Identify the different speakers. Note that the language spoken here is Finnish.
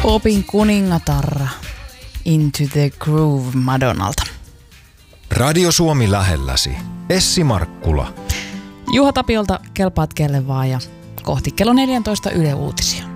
Speaker 1: Popin kuningatarra Into the Groove Madonnalta.
Speaker 2: Radio Suomi lähelläsi. Essi Markkula.
Speaker 1: Juha Tapiolta kelpaat kelle vaan ja kohti kello 14 Yle Uutisia.